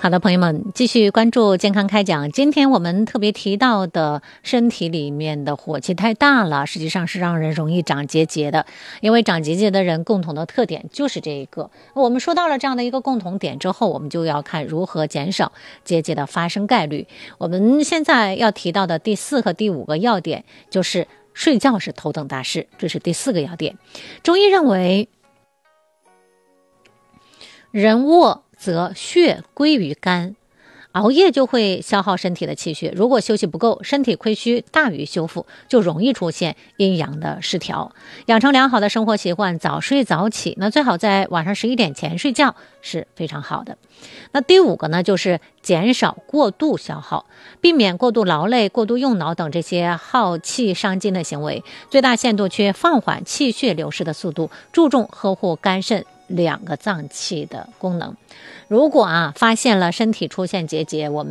好的，朋友们，继续关注健康开讲。今天我们特别提到的身体里面的火气太大了，实际上是让人容易长结节的。因为长结节的人共同的特点就是这一个。我们说到了这样的一个共同点之后，我们就要看如何减少结节的发生概率。我们现在要提到的第4和第5个要点就是睡觉是头等大事，这是第4个要点。中医认为，人卧则血归于肝，熬夜就会消耗身体的气血，如果休息不够，身体亏虚大于修复，就容易出现阴阳的失调。养成良好的生活习惯，早睡早起，那最好在晚上11点前睡觉是非常好的。那第5个呢，就是减少过度消耗，避免过度劳累、过度用脑等这些耗气伤筋的行为，最大限度去放缓气血流失的速度，注重呵护肝肾2个脏器的功能。如果发现了身体出现结节，我们